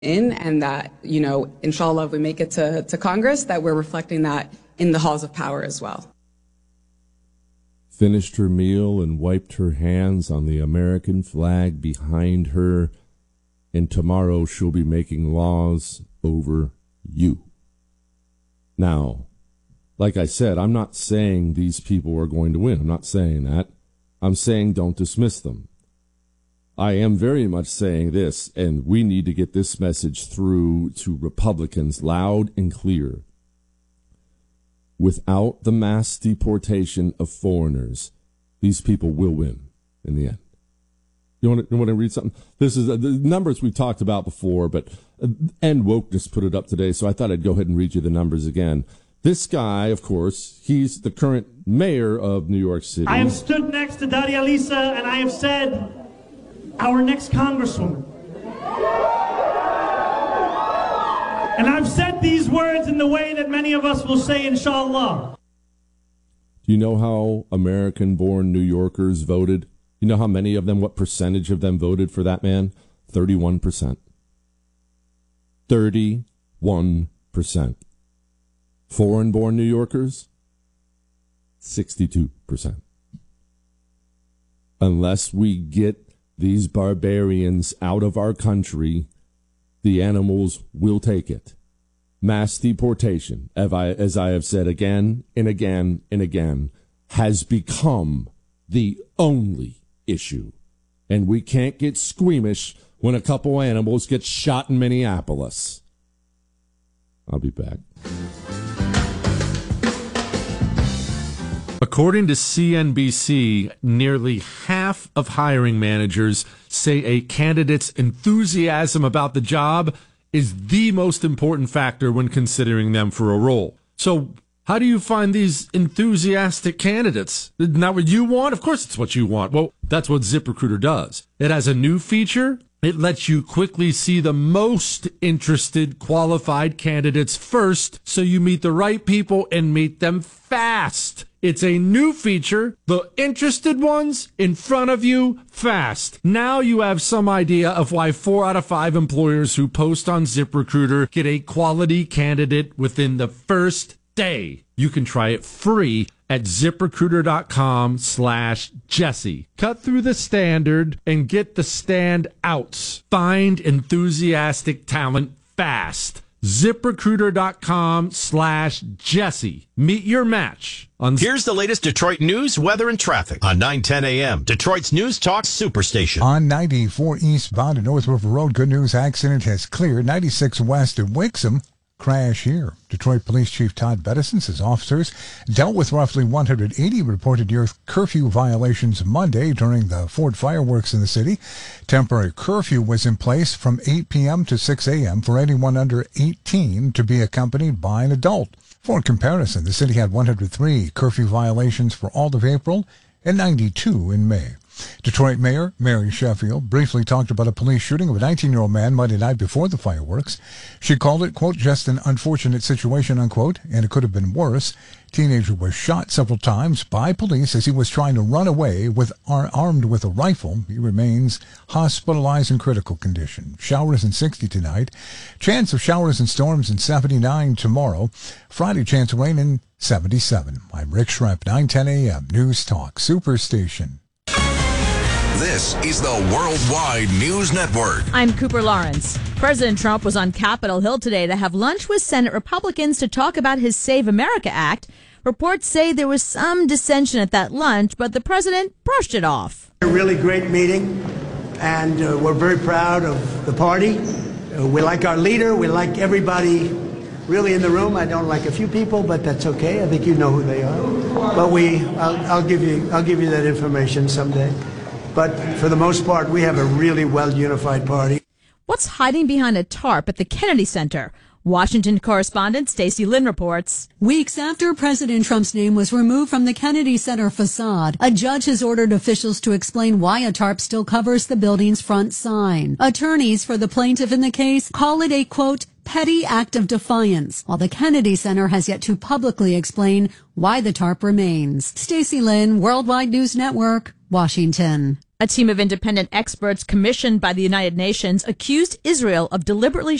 in, and that, inshallah, if we make it to Congress, that we're reflecting that in the halls of power as well. Finished her meal and wiped her hands on the American flag behind her, and tomorrow she'll be making laws over you. Now, like I said, I'm not saying these people are going to win. I'm not saying that. I'm saying don't dismiss them. I am very much saying this, and we need to get this message through to Republicans loud and clear. Without the mass deportation of foreigners, these people will win in the end. You want to read something? This is the numbers we've talked about before, but End Wokeness put it up today, so I thought I'd go ahead and read you the numbers again. This guy, of course, he's the current mayor of New York City. I have stood next to Daria Lisa, and I have said, our next congresswoman. And I've said these words in the way that many of us will say, inshallah. Do you know how American-born New Yorkers voted? You know how many of them, what percentage of them voted for that man? 31%. 31%. Foreign-born New Yorkers? 62%. Unless we get these barbarians out of our country, the animals will take it. Mass deportation, as I have said again and again and again, has become the only issue. And we can't get squeamish when a couple animals get shot in Minneapolis. I'll be back. According to CNBC, nearly half of hiring managers say a candidate's enthusiasm about the job is the most important factor when considering them for a role. So how do you find these enthusiastic candidates? Isn't that what you want? Of course it's what you want. Well, that's what ZipRecruiter does. It has a new feature. It lets you quickly see the most interested qualified candidates first, so you meet the right people and meet them fast. It's a new feature, the interested ones in front of you fast. Now you have some idea of why 4 out of 5 employers who post on ZipRecruiter get a quality candidate within the first day. You can try it free at ZipRecruiter.com/Jesse. Cut through the standard and get the standouts. Find enthusiastic talent fast. ZipRecruiter.com/Jesse. Meet your match. Here's the latest Detroit news, weather, and traffic on 9:10 a.m. Detroit's News Talk Superstation. On 94 eastbound at North River Road, good news, accident has cleared. 96 west of Wixom. Crash here. Detroit Police Chief Todd Bettison says officers dealt with roughly 180 reported year curfew violations Monday during the Ford fireworks in the city. Temporary curfew was in place from 8 p.m. to 6 a.m. for anyone under 18 to be accompanied by an adult. For comparison, the city had 103 curfew violations for all of April and 92 in May. Detroit Mayor Mary Sheffield briefly talked about a police shooting of a 19-year-old man Monday night before the fireworks. She called it, quote, just an unfortunate situation, unquote, and it could have been worse. Teenager was shot several times by police as he was trying to run away armed with a rifle. He remains hospitalized in critical condition. Showers in 60 tonight. Chance of showers and storms in 79 tomorrow. Friday, chance of rain in 77. I'm Rick Schrepp, 9:10 a.m. News Talk Superstation. This is the Worldwide News Network. I'm Cooper Lawrence. President Trump was on Capitol Hill today to have lunch with Senate Republicans to talk about his Save America Act. Reports say there was some dissension at that lunch, but the president brushed it off. A really great meeting, and we're very proud of the party. We like our leader. We like everybody really in the room. I don't like a few people, but that's okay. I think you know who they are. But I'll give you that information someday. But for the most part, we have a really well-unified party. What's hiding behind a tarp at the Kennedy Center? Washington correspondent Stacey Lynn reports. Weeks after President Trump's name was removed from the Kennedy Center facade, a judge has ordered officials to explain why a tarp still covers the building's front sign. Attorneys for the plaintiff in the case call it a, quote, petty act of defiance, while the Kennedy Center has yet to publicly explain why the tarp remains. Stacey Lynn, Worldwide News Network, Washington. A team of independent experts commissioned by the United Nations accused Israel of deliberately